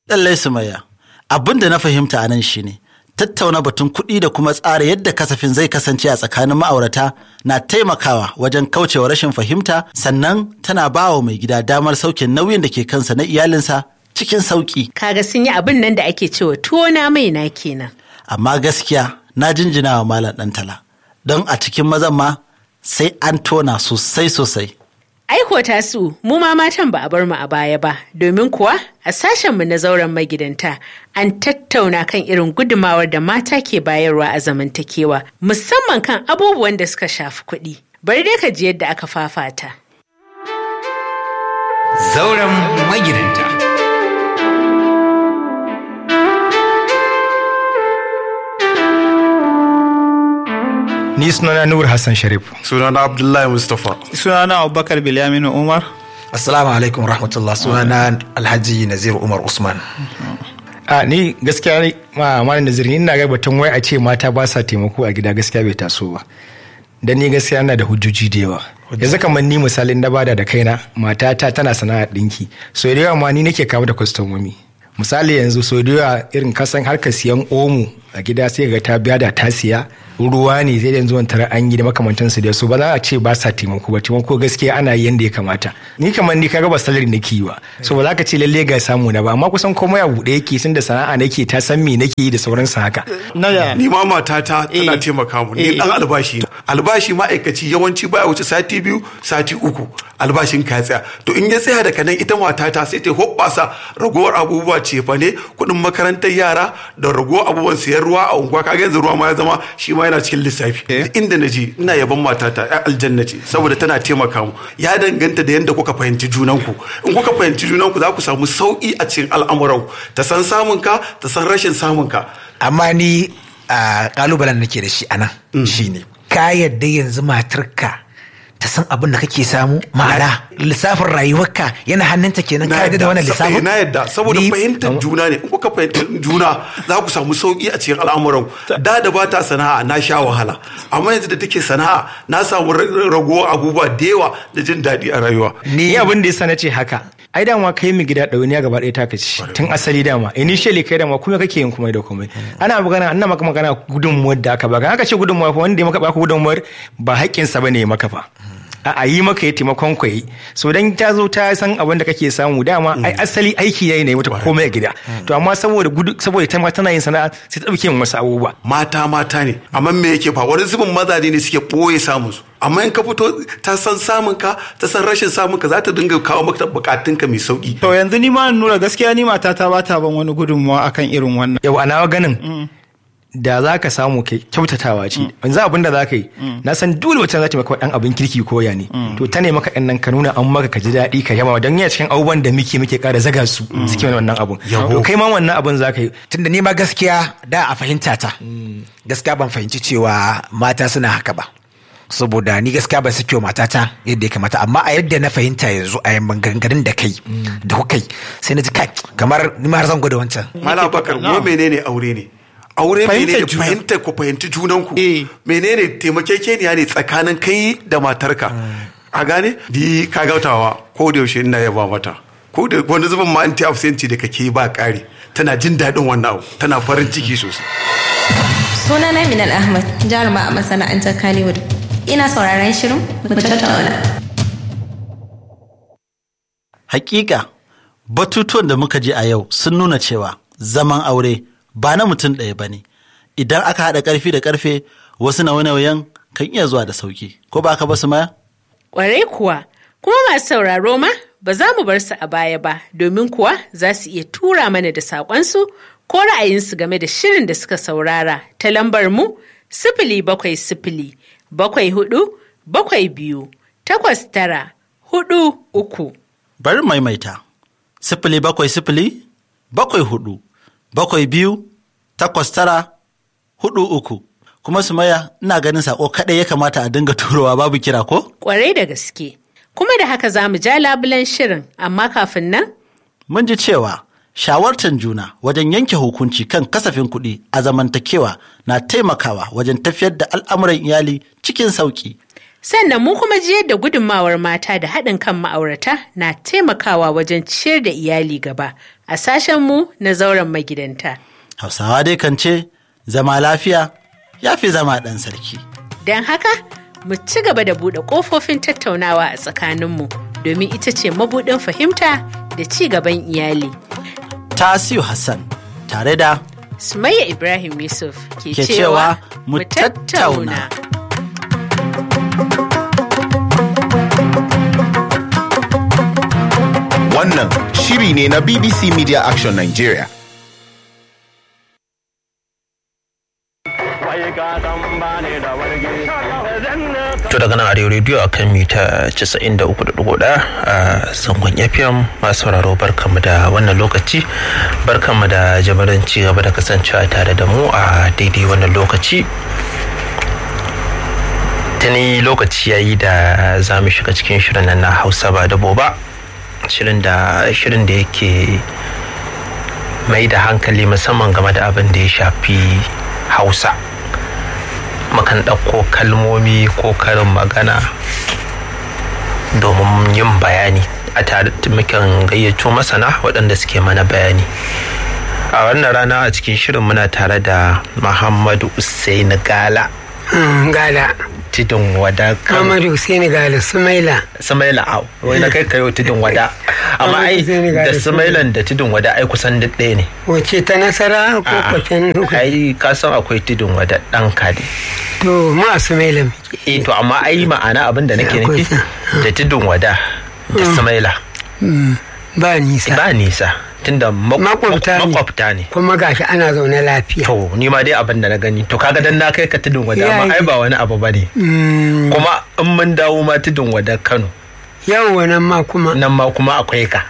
Lallai Sumayya, abin da na fahimta a nan shine tattauna batun kuɗi da kuma tsara yadda kasafin zai kasance a tsakanin ma'aurata na taimakawa wajen kaucewa rashin fahimta, sannan tana ba wa mai gida damar sauke nauyin da ke kansa na iyalinsa cikin sauƙi. Kaga sun yi abin nan da ake cewa tuwo na mai na kenan. Amma gaskiya na jinjina wa Malam Ɗantala, don a cikin mazan ma sai an tona sosai. Aiko tasu mu ma matan ba a bar mu a baya ba, domin kuwa a sashenmu na zauren magidanta an tattauna kan irin gudumawar da mata ke bayarwa a zamantakewa, musamman kan abubuwan da suka shafi kuɗi. Bari dai ka ji yadda aka fafata. Zauren magidanta. Ni sunana Nur Hassan Sharif. Sunana Abdullahi Mustapha. Sunana Abubakar Bilyaminu Umar. Assalamu alaikum rahmatullah. Sunana Alhaji Nazir Umar Usman. Ni gaskiya Malam Nazir, ni ina ga batun wai a ce mata ba sa taimako a gida gaskiya bai taso ba. Dan ni gaskiya ina da hujjoji da yawa. Yanzu kamar ni misalin na bada da kaina, matata tana sana'ar dinki. So da yawa ma ni nake kawo da kwastomomi. Misali yanzu so da yawa irin kasan harkar siyan omo a gida sai ga ta biya da ta siya, ruwa ne sai yanzu wani tara an yi da makamantansu da su, ba za a ce ba sa taimako ba, taimako gaskiya ana yi yanda ya kamata. Ni kamar ni kaga ba salary nake yi ba, so ba za ka ce lalle ga samu na ba, amma kusan komai a buɗe yake, sun da sana'a nake, ta san me nake yi da sauransu haka. Ni ma matata tana taimaka mu, ni dan albashi ma'aikaci yawanci baya wuce sati 2 sati 3 albashin ka tsaya, to in ya tsaya daga nan ita matata sai ta hoɓɓasa ragowar abubuwa ce fa ne, kuɗin makarantar yara da ragowar abubuwan siyan ruwa a unguwa, kaga yanzu ruwa ma ya zama shi ma yana cikin lissafi. Inda na ji ina yaban matata ya aljanna ce, saboda tana taimaka mu. Ya danganta da yadda kuka fahimci junanku. In kuka fahimci junanku za ku samu sauƙi a cikin al'amuranku, ta san samun ka, ta san rashin samun ka. Amma ni ƙalubalen nake da shi anan shine ka yadda yanzu matarka ta san abin da kake samu, ma'ana lissafin rayuwarka yana hannunta kenan, ka yadda da wannan lissafin? Na yadda, saboda fahimtar juna ne. In kuka fahimtar juna za ku samu sauki a cikin al'amuran. Da ba ta sana'a na sha wahala, amma yanzu da take sana'a na samu ragowar abubuwa da yawa da jin daɗi a rayuwa. Ni abin da yasa nace haka, ai dama kai mu gida ɗauniya gaba ɗaya ta kaci tun asali dama initially kai dama kuma kake yin komai da komai. Ana maka magana gudunmuwar da aka baka, aka ce gudunmuwa fa wanda ya maka baka gudunmuwar ba haƙƙinsa bane ya maka fa. A yi maka ya taimakon kwayi, so dan ta zo ta san abin da kake samu dama ai asali aiki yayi ne mata komai a gida, to amma saboda ta ma tana yin sana'a sai ta dauke wasu abubuwa. Mata ne, amma me yake fa wani zubin mazaje ne suke boye samun su, amma in ka fito ta san samun ka, ta san rashin samun ka, za ta dinga kawo maka bukatun ka mai sauki. To yanzu ni ma nura gaskiya ni matata ba ta ban wani gudunmawa akan irin wannan. Yau ana ganin da za ka samu kyautatawa ce, yanzu abin da za ka yi, na san dole wacce za ta maka ɗan abin kirki ko ya ne, to ta ne maka ɗan nan ka nuna an maka ka ji daɗi ka yaba, don yana cikin abubuwan da muke ƙara zaga su suke wannan abun. To kai ma wannan abun za ka yi. Tunda ni ma gaskiya da a fahimta ta, gaskiya ban fahimci cewa mata suna haka ba. Saboda ni gaskiya ban sake matata yadda ya kamata, amma a yadda na fahimta yanzu a maganganun da kai da kuka yi sai na ji kai kamar ni ma har zan gwada wancan. Malam Bakar, ko menene aure ne? Aure menene fahimta ku fahimci junanku, menene taimakekeniya ne tsakanin kai da matarka. A gane di ka gautawa ko da yaushe ina yaba mata, ko da wani zubin ma anti absenti da kake ba ƙari, tana jin daɗin wannan abu, tana farin ciki sosai. Sunana Minal Ahmad, jaruma a masana'antar Kannywood. Ina sauraron shirin mu tattauna. Hakika batutuwan da muka ji a yau sun nuna cewa zaman aure ba na mutum ɗaya ba ne. Idan aka haɗa ƙarfi da ƙarfe, wasu nauye-nauyen kan iya zuwa da sauki, ko ba ka ba su maya? Ƙwarai kuwa, kuma masu sauraro ma ba za mu bar su a baya ba, domin kuwa za su iya tura mana da saƙonsu ko ra'ayinsu game da shirin da suka saurara ta lambar mu 07074728943. Bari maimaita 07074728943. Kuma Sumayya, ina ganin sako kaɗai ya kamata a dinga turowa babu kira ko? Ƙwarai da gaske. Kuma da haka za mu ja labulen shirin, amma kafin nan? Mun ji cewa shawartar juna wajen yanke hukunci kan kasafin kuɗi a zamantakewa na taimakawa wajen tafiyar da al'amuran iyali cikin sauƙi. Sannan mu kuma ji yadda gudunmawar mata da haɗin kan ma'aurata na taimakawa wajen ciyar da iyali gaba a sashenmu na zauren magidanta. Hausawa dai kan ce, zama lafiya ya fi zama ɗan sarki. Don haka, mu ci gaba da buɗe ƙofofin tattaunawa a tsakaninmu domin ita ce mabuɗin fahimta da ci gaban iyali. Tasiu Hassan tare da Sumayya Ibrahim Yusuf ke cewa mu tattauna. Wannan shiri ne na BBC Media Action Nigeria. To daga nan Arewa Radio a kan mita 93.1 a zangon FM masu sauraro barkanmu da wannan lokaci, barkanmu da jimirin ci gaba da kasancewa tare da mu a daidai wannan lokaci. Tuni lokaci yayi da za mu shiga cikin shirin nan na Hausa ba da boba, shirin da yake mai da hankali musamman game da abin da ya shafi Hausa. Mukan ɗauko kalmomi ko karin magana domin yin bayani a tare da mukan gayyato masana waɗanda suke mana bayani. A wannan rana a cikin shirin muna tare da Muhammadu Usaini Gala. Gala. Tidin Wada. Muhammadu Usaini Gala, Sumaila. Sumaila au, wai na kai kayo Tidin Wada. Amma ai da Sumailan da Tidin Wada ai kusan duk ɗaya ne. Wace ta Nasara ko kwacen duka? Ai ka san akwai Tidin Wada ɗan kadi. To ma Sumaila muke. To amma ai ma'ana abin da nake nufi da Tidin Wada da Sumaila. Ba nisa. Ba nisa. Tunda makwabta ne kuma gashi ana zaune lafiya. To ni ma dai abin da na gani to kaga dan na kai ka Tudun Wada amma ai ba wani abu bane. Kuma in mun dawo ma Tudun Wada Kano. Yawwa nan ma kuma akwai ka.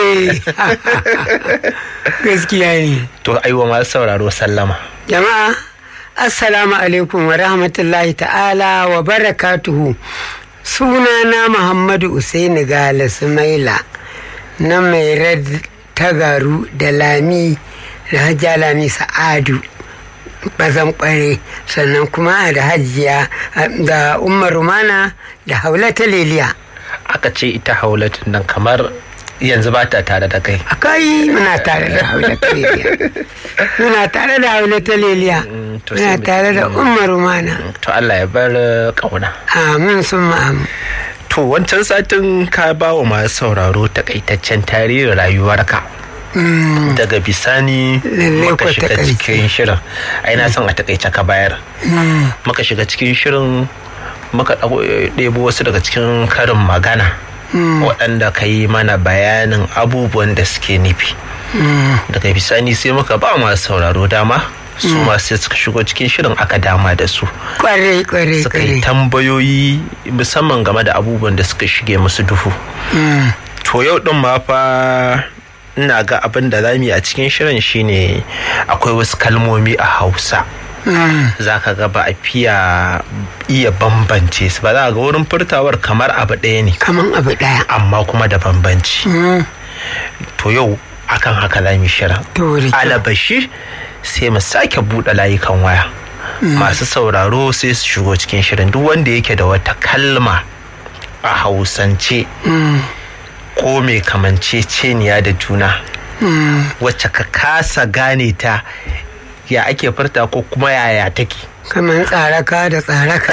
Gaskiya ne. To aiwa masu sauraro sallama. Jama'a assalamu alaikum wa rahmatullahi ta'ala wa barakatuhu. Sunana Muhammadu Usaini Gala Sumaila na mai Tagaru da Lami da Hajja Lami Sa'adu bazan kware, sannan kuma da Hajiya da Umar Rumana da Haulata Leliya. Aka ce ita Haulatu nan kamar yanzu ba ta tare da kai. Akai muna tare da Haulata Leliya. Muna tare da Haulata Leliya. Muna tare da Umar Rumana. To Allah ya bar kauna. Amin summa amin. To wancan satin ka ba wa masu sauraro takaitaccen tarihin rayuwarka. Daga bisani muka shiga cikin shirin. Ai na son a takaice ka bayar. Muka shiga cikin shirin muka ɗebo wasu daga cikin karin magana waɗanda ka yi mana bayanin abubuwan da suke nufi. Daga bisani sai muka ba masu sauraro dama. Su masu suka shigo cikin shirin aka dama da su. Kware. Suka yi tambayoyi musamman game da abubuwan da suka shige musu duhu. To yau ɗin ma fa ina ga abin da zamu yi a cikin shirin shine akwai wasu kalmomi a Hausa. Za ka ga ba a fiya iya bambance su ba, za ga wurin furtawar kamar abu ɗaya ne. Kamar abu ɗaya. Amma kuma da bambanci. To yau akan haka zamu shirin. Alabashi sai mu sake buɗe layukan waya. Masu sauraro sai su shigo cikin shirin. Duk wanda yake da wata kalma a Hausance ko mai kamanceceniya da juna wacce ka kasa gane ta ya ake furta ko kuma yaya take. Kamar tsaraka da tsaraka.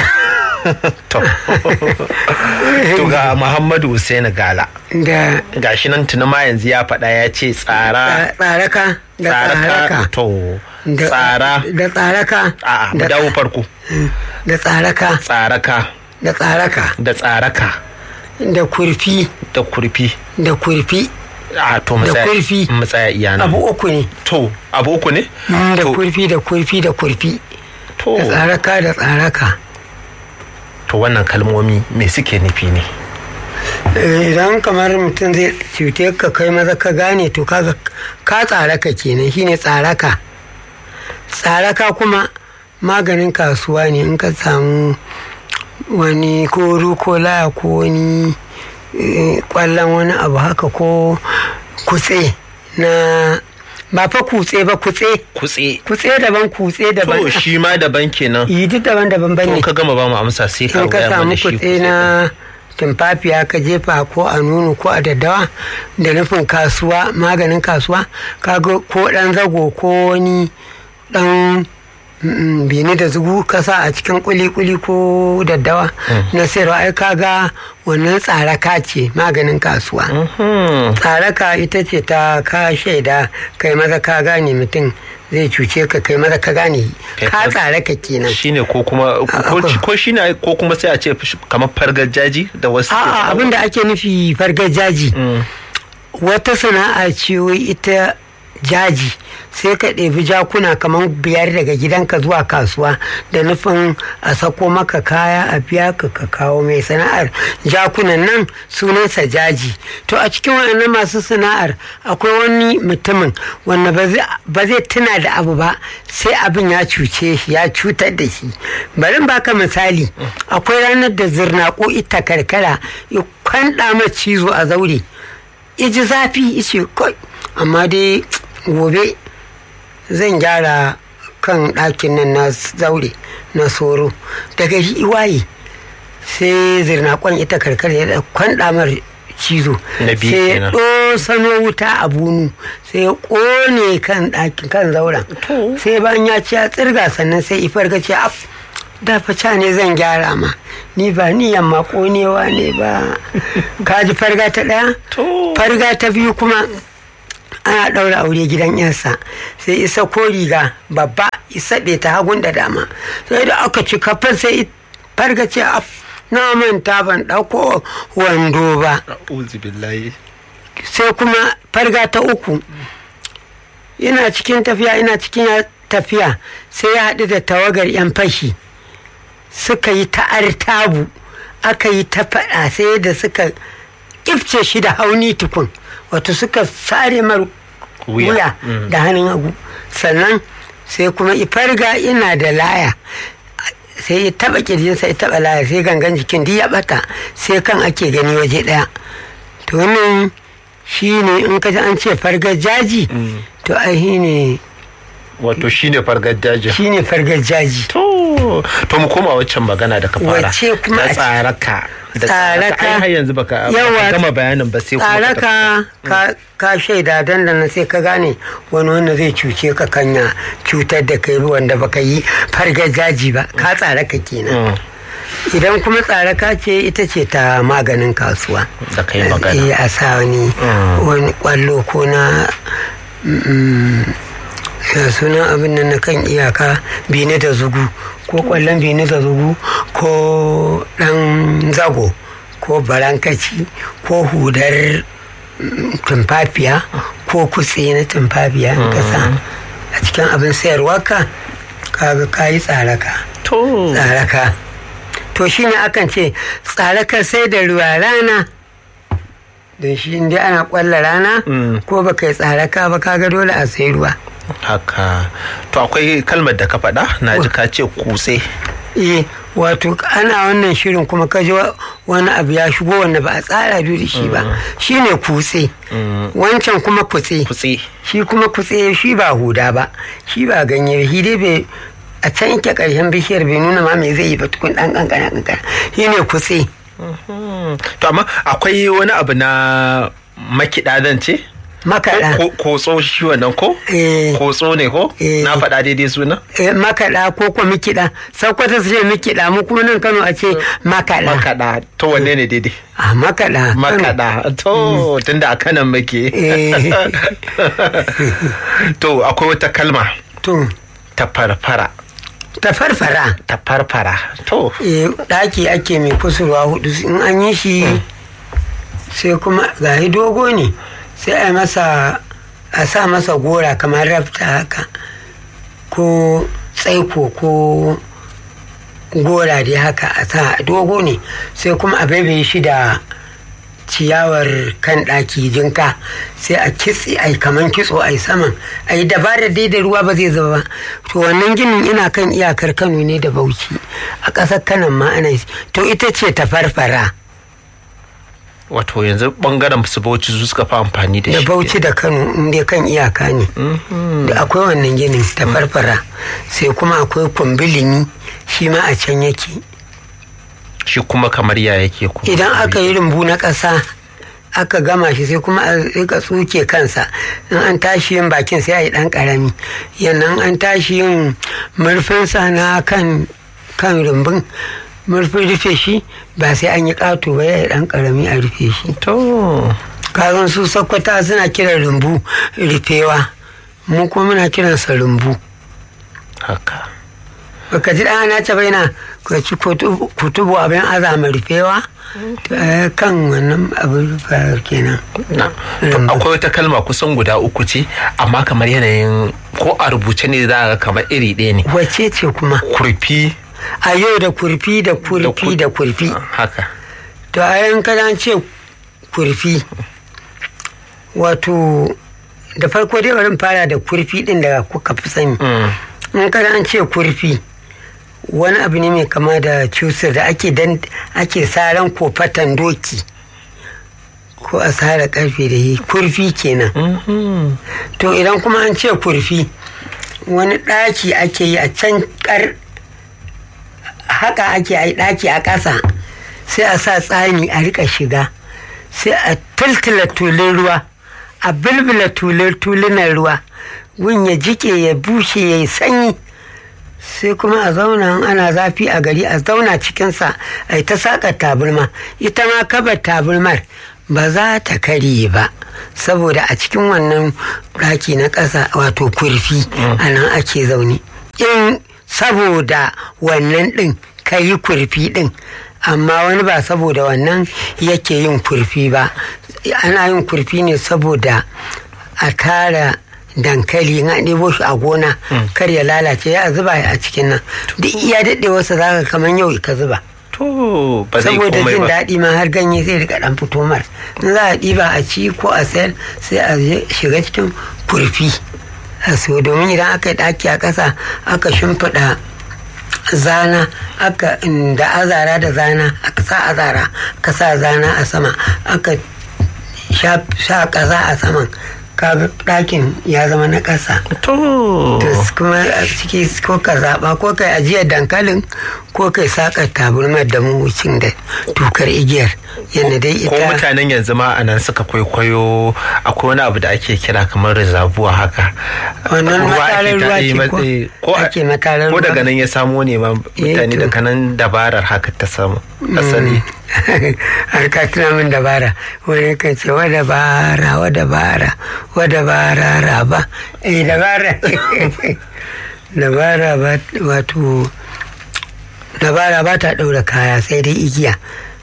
To ga Muhammadu Usaini Gala. Ga shi nan tuni ma yanzu ya faɗa ya ce tsaraka da tsaraka. To tsara da tsaraka. A'a mu dawo farko. Da tsaraka. Tsaraka. Da tsaraka. Da tsaraka. Da kurfi. Da kurfi. Da kurfi. To mu tsaya iyana. Abu uku ne. To abu uku ne? Da kurfi da kurfi da kurfi. To da tsaraka da tsaraka. To wannan kalmomi me suke nufi ne? Idan kamar mutum zai cuce ka kai maza ka gane to kaga ka tsaraka kenan, shine tsaraka. Tsaraka kuma maganin kasuwa ne, in ka samu wani ko rukola ko wani kwallon wani abu haka ko kutse na ba fa kutse ba kutse daban kutse daban to shi ma daban kenan duk daban bane to ka gama ba mu amsa sai ka ga mana shi kutse na tumfafiya ka jefa ko a nono ko a daddawa da nufin kasuwa maganin kasuwa kaga ko dan zago ko wani dan bini da zugu kasa a cikin kuli-kuli ko daddawa na sayarwa ai kaga wannan tsaraka ce maganin kasuwa tsaraka ita ce ta ka shaida kai maza ka gane mutum zai cuce ka kai maza ka gane ka tsaraka kenan shine ko kuma ko shine ko kuma sai a ce kamar fargajaji da wasu a'a abinda ake nufi fargajaji wata sana'a ce wai ita jaji sai ka ɗebi jakuna kamar 5 daga gidanka zuwa kasuwa da nufin a sako maka kaya a biya ka kawo mai sana'ar jakunan nan sunansa jaji. To a cikin waɗannan masu sana'ar akwai wani mutumin wanda ba zai tuna da abu ba sai abin ya cuce shi ya cutar da shi. Bari baka misali, akwai ranar da zirnako ita karkara ya kwanɗa ma cizo a zaure iji zafi ice kai amma dai gobe zan gyara kan ɗakin nan na zaure na soro daga shi waye sai zirnakon ita karkar ya kwanɗa mar cizo sai ya sano wuta a bunu sai ya ƙone kan ɗakin kan zauren sai bayan ya ci ya tsirga sannan sai ifar ga ce af da faca ne zan gyara ma ni ba ni yamma ƙonewa ne ba kaji farga ta ɗaya farga ta biyu kuma ana ɗaura aure gidan yansa sai isa ko riga babba isa ɗe ta hagun da dama sai da aka ci kafin sai farga ce na manta ban ɗauko wando ba sai kuma farga ta uku ina cikin tafiya sai ya haɗu da tawagar 'yan fashi suka yi ta'artabu aka yi ta faɗa sai da suka kifce shi da hauni tukun wato suka sare mar wuya da hannun hagu sannan sai kuma ifarga ina da laya sai ya taba kirjinsa ya taba laya sai gangan jikin duk ya bata sai kan ake gani waje daya to wannan shine in ka ji an ce fargar jaji to ai shine wato shine fargar jaji to mu koma waccan magana da ka fara wace kuma da tsaraka har yanzu baka gama bayanin ba sai kuma tsaraka ka shaida dandana sai ka gane wani wanda zai cuce ka kanya cutar da kai wanda baka yi fargar jaji ba ka tsaraka kenan idan kuma tsaraka ce ita ce ta maganin kasuwa da kai magana a sa wani kwallo ko na ya sunan abin nan na kan iyaka bine da zugu ko kwallon bine da zugu ko dan zago ko barankaci ko hudar tumfafiya ko kutse na tumfafiya kasa a cikin abin sayarwa ka kaga kayi tsaraka to shine akan ce tsaraka sai da ruwa rana don shi inda ana kwalla rana ko baka yi tsaraka ba kaga dole a sai ruwa haka. To akwai kalmar da ka faɗa na ji ka ce kutse wato ana wannan shirin kuma ka ji wani abu ya shigo wanda ba a tsara da shi ba shine kutse wancan kuma kutse shi kuma kutse shi ba huda ba shi ba ganye shi dai bai a can yake karshen bishiyar bai nuna ma me zai yi ba tukun dan kankana shi ne kutse. To amma akwai wani abu na makiɗa zan ce makaɗa kotso shi wannan ko kotso ne ko na faɗa daidai suna makaɗa ko ko mikiɗa sakwata su ce mikiɗa mu kuma nan Kano a ce makaɗa to wanne ne daidai makaɗa to tunda a kanan muke to akwai wata kalma to ta farfara to ɗaki ake mai kusurwa 4 in an yi shi sai kuma gahi dogo ne sai a sa masa gora kamar rafta haka ko tsaiko ko gora dai haka a sa dogo ne sai kuma a baibaye shi da ciyawar kan ɗaki jinka sai a kitse ai kaman kitso ai saman ai dabarar dai da ruwa ba zai zama ba to wannan ginin ina kan iyakar Kano ne da Bauchi a ƙasar Kano ma ana to ita ce ta farfara wato yanzu bangaren su Bauchi su suka fi amfani da shi. Da Bauchi da Kano inda kan iyaka ne. Da akwai wannan ginin ta farfara sai kuma akwai Kumbilini shi ma a can yake. Shi kuma kamar ya yake kuma. Idan aka yi rumbu na ƙasa aka gama shi sai kuma a rika tsuke kansa in an tashi yin bakin sai a yi ɗan ƙarami yannan an tashi yin murfinsa na kan rumbun murfin rufe shi ba sai an yi ƙato ba ya yi ɗan ƙarami a rufe shi. To kazan su Sakkwata suna kiran rumbu rufewa mu kuma muna kiransa rumbu. Haka. Baka ji ɗana ce bai na ci kutubu abin azama rufewa kan wannan abin rufewa kenan. Akwai wata kalma kusan guda uku ce amma kamar yanayin ko a rubuce ne za a ga kamar iri ɗaya ne. Wace ce kuma? Kurfi. A yau da kurfi da kurfi da kurfi. Haka. To a yan kana ce kurfi wato da farko dai bari fara da kurfi ɗin da kuka fi sani. In kana an ce kurfi wani abu ne mai kama da cusir da ake saran kofatan doki ko a sara karfe da yi kurfi kenan. To idan kuma an ce kurfi wani ɗaki ake yi a can haka ake yi ɗaki a ƙasa sai a sa tsani a rika shiga sai a tultula tulun ruwa a bilbila tulunan ruwa gun ya jike ya bushe ya yi sanyi sai kuma a zauna ana zafi a gari a zauna cikinsa a yi ta saƙar taburma ita ma kabar taburmar ba za ta karye ba saboda a cikin wannan ɗaki na ƙasa wato kurfi a nan ake zaune in saboda wannan ɗin ka yi kurfi ɗin amma wani ba saboda wannan yake yin kurfi ba ana yin kurfi ne saboda a tara dankali in an ɗebo shi a gona kar ya lalace ya zuba a cikin nan duk iya daɗewarsa za ka kamar yau ka zuba saboda jin daɗi ma har ganye zai rika ɗan fito mar in za a ɗiba a ci ko a sayar sai a shiga cikin kurfi a so domin idan aka yi ɗaki a ƙasa aka shimfiɗa zana aka da azara da zana aka sa azara ka sa zana a sama aka sha ƙasa a saman kaga ɗakin ya zama na ƙasa. To kuma a ciki ko ka zaɓa ko kai ajiyar dankalin ko kai saƙar taburmar da mawucin da tukar igiyar yadda dai ita. Ko mutanen yanzu ma anan suka kwaikwayo akwai wani abu da ake kira kamar rizabuwa haka. Wannan matalar ruwa ce ko ake matalar ruwa. Ko daga nan ya samo ne ma mutane daga nan dabarar haka ta samu asali. Har ka tuna min dabara wani kan ce wa dabara raba dabara dabara ba wato dabara ba ta ɗaura kaya sai dai igiya.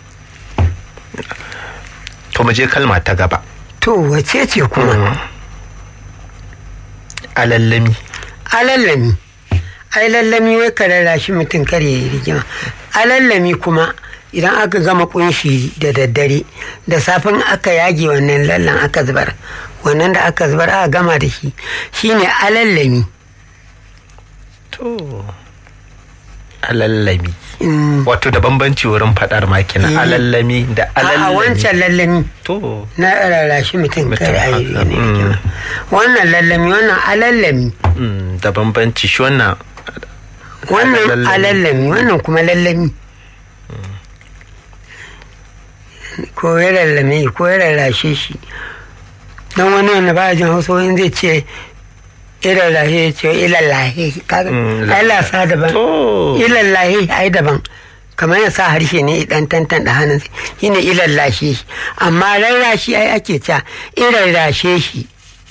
To mu je kalma ta gaba. To wace ce kuma? Alallami. Ai lallami wai ka rarrashi mutum kare rigima. Alallami kuma idan aka gama kunshi da daddare da safin aka yage wannan lallan aka zubar wannan da aka zubar aka gama da shi shine alallami. To alallami wato da bambanci wurin fadar makina alallami da alallami. A wancan lallami to na rarrashi mutum kare a yi wannan lallami wannan alallami da bambanci shi wannan alallami wannan kuma lallami ko ya lallame ko ya rarrashe shi don wani wanda ba jin hausa wani zai ce ilallahi ya ce ilallahi ai lasa daban ilallahi ai daban kamar ya sa harshe ne idan tantan da hannun shi ne ilallahi amma rarrashi ai ake ca ilallashe shi.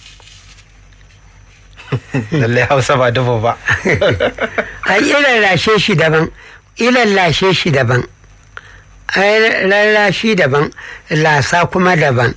lallai hausa ba dubu ba. ai ilallashe shi daban ilallashe shi daban lallashi daban lasa kuma daban.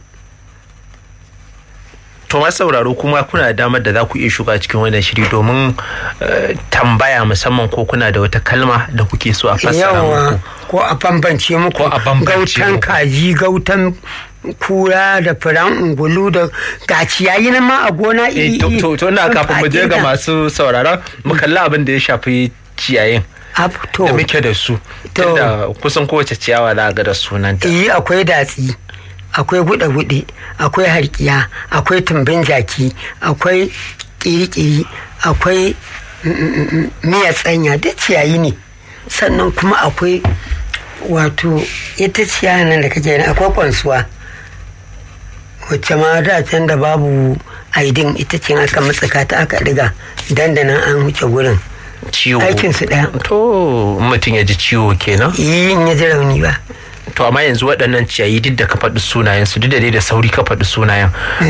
To masu sauraro kuma kuna da damar da za ku iya shiga cikin wannan shiri domin tambaya musamman ko kuna da wata kalma da kuke so a fassara muku ko a bambance muku gautan kaji gautan kura da furan ungulu da gaciyayi nan ma a gona iri to ina kafin mu je ga masu sauraron mu kalli abin da ya shafi ciyayin da muke da su tunda kusan kowace ciyawa za a ga da sunanta. Akwai datsi akwai gude-gude, akwai harkiya, akwai tumbin jaki, akwai kiri-kiri, akwai miya tsanya, duk ciyayi ne. Sannan kuma akwai wato ita ciyayi nan da kake ne, akwai kwansuwa wacce ma da can da babu aidin, ita ce aka matsaka ta aka diga dandanan an wuce gurin. Ciwo aikin su daya. To mutum ya ji ciwo kenan? In ya ji rauni ba. To amma yanzu waɗannan ciyayi duk da ka faɗi sunayen su, duk da dai da sauri ka faɗi sunayen.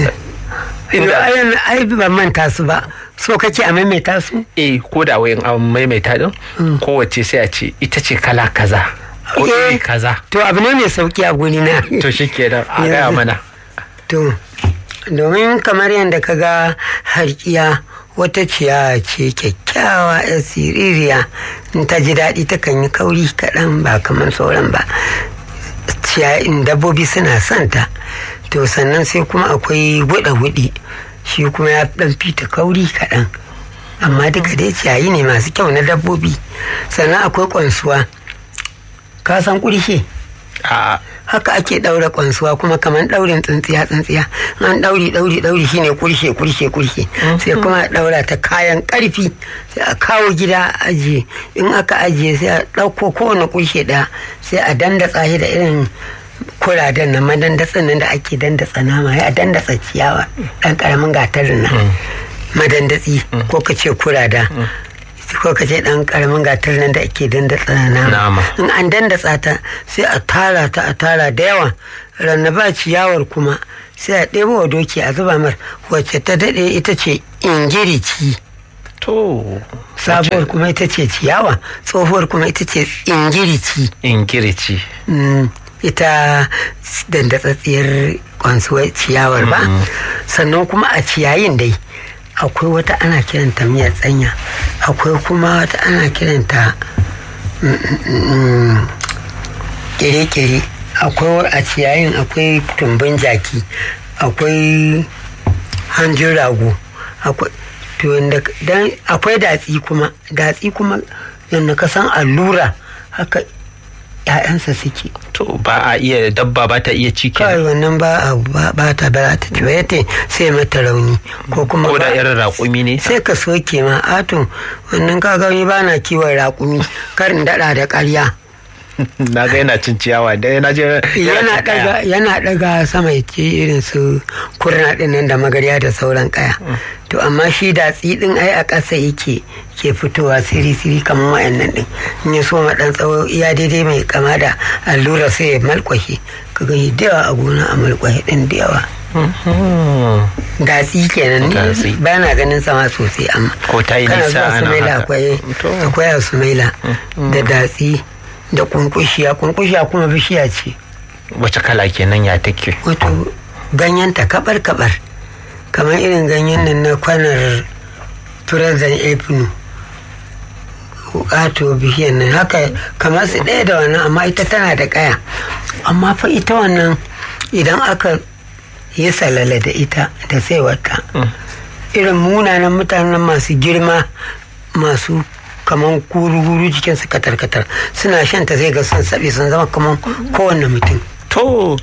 Ai ban manta su ba. So kake a maimaita su? Ko da wayan an maimaita din kowace sai a ce ita ce kala kaza ko iri kaza. To abu ne mai sauki a guri na. To shikenan a gaya mana. To domin kamar yadda ka ga harkiya wata ciyawa ce kyakkyawa yan siririya, in ta ji daɗi ta kan yi kauri kaɗan ba kamar sauran ba. Ciyayin dabbobi suna son ta. To sannan sai kuma akwai guɗe-guɗe, shi kuma ya ɗan fita kauri kaɗan, amma duka dai ciyayi ne masu kyau na dabbobi. Sannan akwai kwansuwa, ka san ƙurshe? Haka ake ɗaura kwansuwa kuma kamar ɗaurin tsintsiya an ɗauri shine kurshe sai kuma a ɗaura ta kayan ƙarfi, sai a kawo gida a ajiye. In aka ajiye sai a ɗauko kowane kurshe ɗaya sai a dandatsa shi da irin kuraden nan, madandatsin nan da ake dandatsa nama, ya dandatsa ciyawa ɗan ƙaramin gatarin nan madandatsi ko ka ce kurada ko ka ce ɗan ƙaramin gatar nan da ake dandatsa nama. In an dandatsa ta sai a tara da yawa, rannaba ciyawar kuma sai a ɗebo wa doki a zuba mar, wacce ta daɗe ita ce ingirici. To sabuwar kuma ita ce ciyawa, tsohuwar kuma ita ce ingirici. Ita dandatsatsiyar kwansuwar ciyawar ba. Sannan kuma a ciyayin dai akwai wata ana kiranta miyar tsanya, akwai kuma wata ana kiranta kere-kere, akwai a ciyayin akwai tumbin jaki, akwai hanjin rago, akwai datsi kuma yadda ka san allura haka ‘ya'yansa suke. To ba a iya dabba ba ta iya ci kawai wannan ba ta ci ba, yate sai mata rauni ko kuma ko da irin raƙumi ne sai ka soke ma. Ato wannan ka gani ba na kiwon raƙumi, karin daɗa da ƙarya. Na ga yana cin ciyawa da yana daga sama ce irin su kurna din nan da magarya da sauran kaya. To amma shi datsi din ai a ƙasa yake ke fitowa siri kamar wayannan din. In ya so ma dan tsawo iya daidai mai kama da allura sai ya malkwashe, ka gani da yawa a gona a malkwashe din da yawa. Datsi kenan ne ba na ganin sama sosai, amma ko ta yi nisa ana haka. Akwai a Sumaila da datsi da kunkushiya kuma bishiya ce. Wace kala kenan ya take? Wato ganyenta kabar kamar irin ganyen nan na kwanar turazan efinu. Wato bishiyar nan haka kamar su ɗaya da wannan, amma ita tana da ƙaya. Amma fa ita wannan idan aka yi salala da ita da saiwata, irin munanan mutanen masu girma masu kaman kuru jikinsu katar suna shanta zai ga sun saɓe sun zama kaman kowanne mutum. To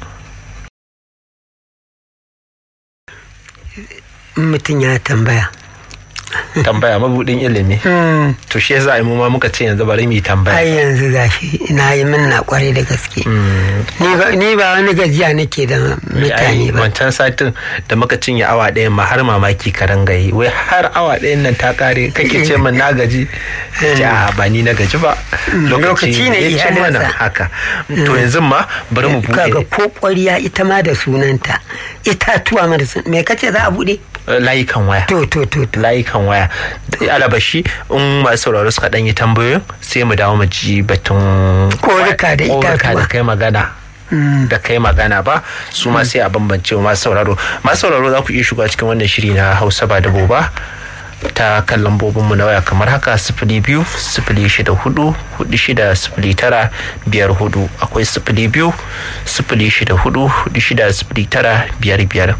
mutum ya tambaya mabudin ilimi. To shi yasa mu ma muka ce yanzu bari mu yi tambaya. Ai yanzu gashi ina yi min na kware da gaske. Ni ba wani gajiya nake da mutane ba. Wancan satin da muka cinye awa ɗayan ma har mamaki ka ranga yi, wai har awa ɗayan nan ta kare kake ce min na gaji. Ja ba ni na gaji ba. Lokaci ne ya ci mana haka. To yanzu ma bari mu buɗe. Kaga ko ƙwariya ita ma da sunanta, itatuwa ma da sunanta. Me kace za a buɗe? Layukan waya. To. Layukan waya. Alabashi in masu sauraro suka ɗan yi tambayoyin sai mu dawo mu ji batun korika da itatuwa da kai magana. Da kai magana ba su ma sai a bambance wa masu sauraro za ku iya shiga cikin wannan shiri na Hausa ba dabo ba ta kan lambobinmu na waya kamar haka 02 064 4609 54, akwai 02 064 4609 55,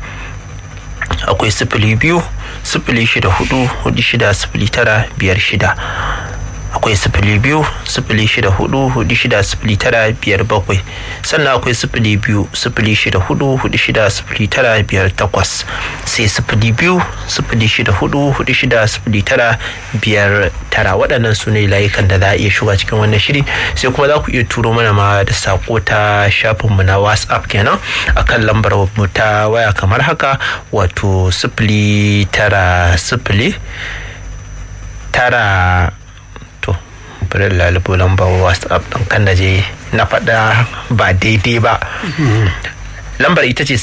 akwai 02 064 4609 56. akwai 02-064-460957 sannan akwai 02-064-460958 sai 02-064-460959 waɗannan su ne layukan da za a iya shiga cikin wannan shiri. Sai kuma za ku iya turo mana ma da sako ta shafinmu na WhatsApp kenan akan lambar mu ta waya kamar haka, wato 090 tara to bari lalubo lambar WhatsApp ɗin kan na je na faɗa ba daidai ba. Lambar ita ce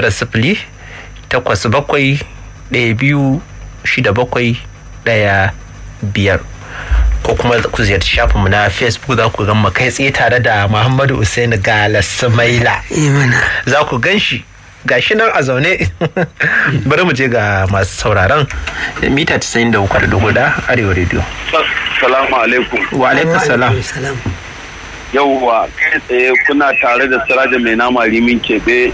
090-87-12-67-15 ko kuma ku ziyarci shafinmu na Facebook, za ku gan kai tsaye tare da Muhammadu Usaini Galasumaila. Za ku gan shi gashi nan a zaune. Bari mu je ga masu sauraron mita 93.4 Arewa Radio. Salamu alaikum. Wa alaikum salam. Yauwa kai tsaye kuna tare da Siraja mai nama Rimin Kebe.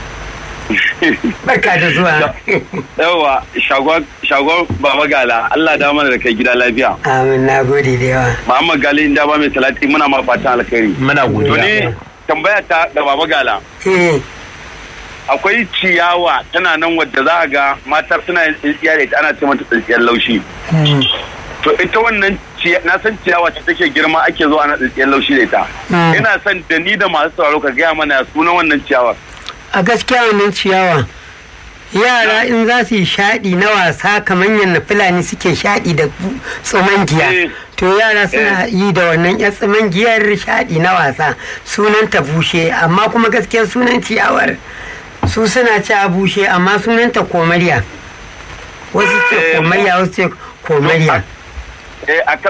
Barka da zuwa. Yauwa shagon Baba Gala, Allah da mana da kai gida lafiya. Amin, na gode da yawa. Muhammad Gali inda ba mai salati muna ma fatan alkhairi. Muna godiya. To ne tambaya ta da Baba Gala. Akwai ciyawa tana nan wadda za a ga mata suna yin tsintsiya da ita, ana ce mata tsintsiyar laushi. To ita wannan na san ciyawa ce take girma ake zuwa na tsintsiyar laushi da ita. Ina son da ni da masu sauraro ka gaya mana sunan wannan ciyawar. A gaskiya wannan ciyawa yara in za su yi shaɗi na wasa kamar yadda Fulani suke shaɗi da tsumangiya, to yara suna yi da wannan yan tsumangiyar shaɗi na wasa, sunan ta bushe, amma kuma gaskiya sunan ciyawar su suna ci a bushe, amma sunan ta komariya, wasu ce komariya wasu ce komariya.